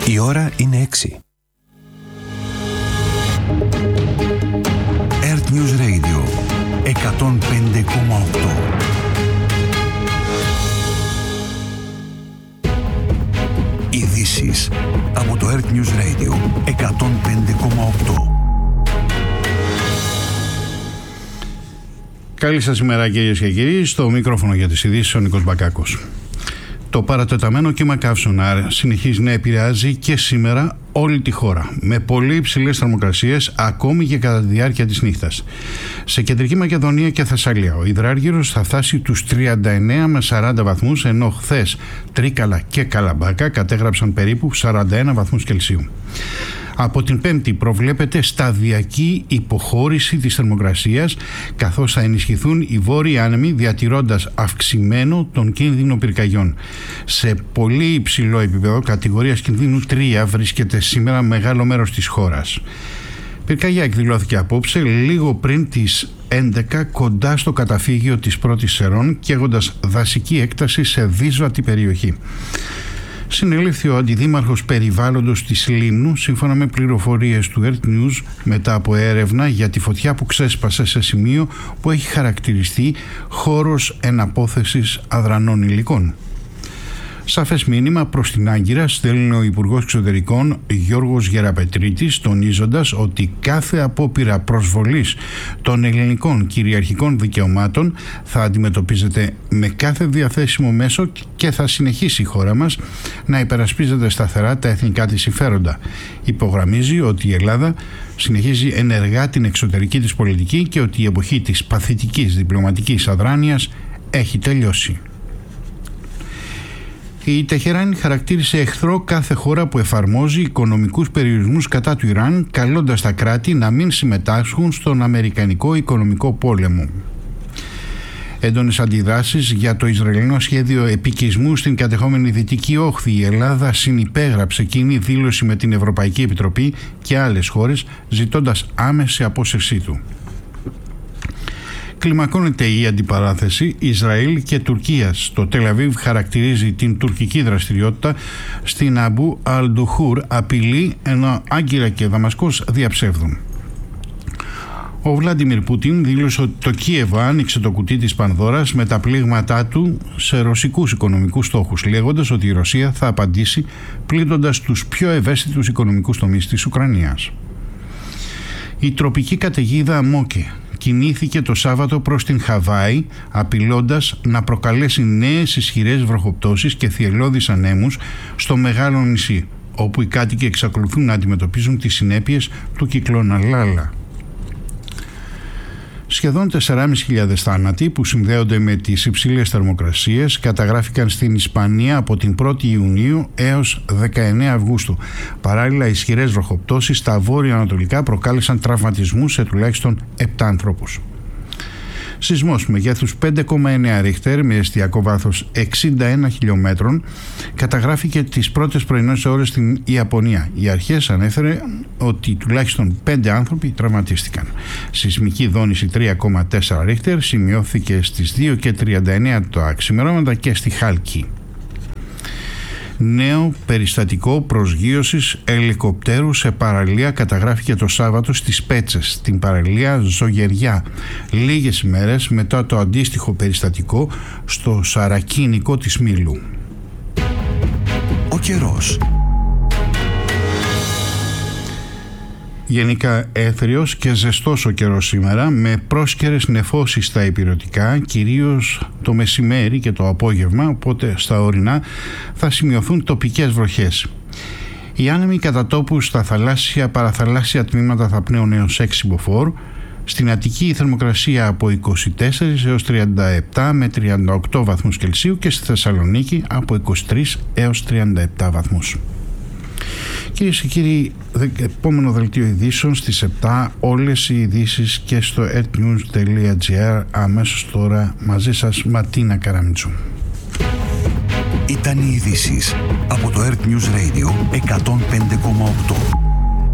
Η ώρα είναι 6. Earth News Radio 105,8. Ειδήσεις από το Earth News Radio 105,8. Καλή σας ημέρα κυρίες και κύριοι, στο μικρόφωνο για τις ειδήσεις ο Νίκος Μπακάκος. Το παρατεταμένο κύμα καύσωνα συνεχίζει να επηρεάζει και σήμερα όλη τη χώρα, με πολύ υψηλές θερμοκρασίες ακόμη και κατά τη διάρκεια της νύχτας. Σε Κεντρική Μακεδονία και Θεσσαλία ο υδράργυρος θα φτάσει τους 39 με 40 βαθμούς, ενώ χθες Τρίκαλα και Καλαμπάκα κατέγραψαν περίπου 41 βαθμούς Κελσίου. Από την Πέμπτη προβλέπεται σταδιακή υποχώρηση της θερμοκρασίας, καθώς θα ενισχυθούν οι βόρειοι άνεμοι, διατηρώντας αυξημένο τον κίνδυνο πυρκαγιών. Σε πολύ υψηλό επίπεδο κατηγορίας κινδύνου 3 βρίσκεται σήμερα μεγάλο μέρος της χώρας. Πυρκαγιά εκδηλώθηκε απόψε λίγο πριν τις 11 κοντά στο καταφύγιο της Πρώτης Σερών, καίγοντας δασική έκταση σε δύσβατη περιοχή. Συνελήφθη ο αντιδήμαρχος περιβάλλοντος της Λίμνου, σύμφωνα με πληροφορίες του Earth News, μετά από έρευνα για τη φωτιά που ξέσπασε σε σημείο που έχει χαρακτηριστεί χώρος εναπόθεσης αδρανών υλικών. Σαφές μήνυμα προς την Άγκυρα στέλνει ο Υπουργός Εξωτερικών Γιώργος Γεραπετρίτης, τονίζοντας ότι κάθε απόπειρα προσβολής των ελληνικών κυριαρχικών δικαιωμάτων θα αντιμετωπίζεται με κάθε διαθέσιμο μέσο και θα συνεχίσει η χώρα μας να υπερασπίζεται σταθερά τα εθνικά της συμφέροντα. Υπογραμμίζει ότι η Ελλάδα συνεχίζει ενεργά την εξωτερική της πολιτική και ότι η εποχή της παθητικής διπλωματικής αδράνειας έχει τελειώσει. Η Τεχεράνη χαρακτήρισε εχθρό κάθε χώρα που εφαρμόζει οικονομικούς περιορισμούς κατά του Ιράν, καλώντας τα κράτη να μην συμμετάσχουν στον αμερικανικό οικονομικό πόλεμο. Έντονες αντιδράσεις για το Ισραηλινό σχέδιο επικισμού στην κατεχόμενη Δυτική Όχθη. Η Ελλάδα συνυπέγραψε κοινή δήλωση με την Ευρωπαϊκή Επιτροπή και άλλες χώρες, ζητώντας άμεση απόσυρσή του. Κλιμακώνεται η αντιπαράθεση Ισραήλ και Τουρκίας. Το Τελ Αβίβ χαρακτηρίζει την τουρκική δραστηριότητα στην Αμπού Αλντοχούρ απειλή, ενώ Άγκυρα και Δαμασκός διαψεύδουν. Ο Βλάντιμιρ Πούτιν δήλωσε ότι το Κίεβο άνοιξε το κουτί της Πανδώρας με τα πλήγματά του σε ρωσικούς οικονομικούς στόχους, λέγοντας ότι η Ρωσία θα απαντήσει πλήττοντας τους πιο ευαίσθητους οικονομικούς τομείς της Ουκρανίας. Η τροπική καταιγίδα Μόκε κινήθηκε το Σάββατο προς την Χαβάη, απειλώντας να προκαλέσει νέες ισχυρές βροχοπτώσεις και θυελλώδεις ανέμους στο μεγάλο νησί, όπου οι κάτοικοι εξακολουθούν να αντιμετωπίζουν τις συνέπειες του κυκλώνα Λάλα. Σχεδόν 4.500 θάνατοι που συνδέονται με τις υψηλές θερμοκρασίες καταγράφηκαν στην Ισπανία από την 1η Ιουνίου έως 19 Αυγούστου. Παράλληλα, ισχυρές βροχοπτώσεις στα βόρεια-ανατολικά προκάλεσαν τραυματισμούς σε τουλάχιστον 7 ανθρώπους. Σεισμός μεγέθους 5,9 Ρίχτερ με εστιακό βάθος 61 χιλιόμετρων καταγράφηκε τις πρώτες πρωινές ώρες στην Ιαπωνία. Οι αρχές ανέφερε ότι τουλάχιστον 5 άνθρωποι τραυματίστηκαν. Σεισμική δόνηση 3,4 Ρίχτερ σημειώθηκε στις 2:39 τα ξημερώματα και στη Χάλκη. Νέο περιστατικό προσγείωσης ελικοπτέρου σε παραλία καταγράφηκε το Σάββατο στις Πέτσες, στην παραλία Ζωγεριά, λίγες ημέρες μετά το αντίστοιχο περιστατικό στο Σαρακίνικο της Μήλου. Ο καιρός. Γενικά έθριος και ζεστός ο καιρός σήμερα, με πρόσκαιρες νεφώσεις στα ηπειρωτικά, κυρίως το μεσημέρι και το απόγευμα, οπότε στα ορεινά θα σημειωθούν τοπικές βροχές. Οι άνεμοι κατά τόπου στα θαλάσσια παραθαλάσσια τμήματα θα πνέουν έως 6 μποφόρ. Στην Αττική η θερμοκρασία από 24 έως 37 με 38 βαθμούς Κελσίου και στη Θεσσαλονίκη από 23 έως 37 βαθμούς. Κυρίες και κύριοι, επόμενο δελτίο ειδήσεων στις 7, όλες οι ειδήσεις και στο earthnews.gr. αμέσως τώρα μαζί σας Ματίνα Καραμιτσού. Ήταν οι ειδήσεις από το Earth News Radio 105,8.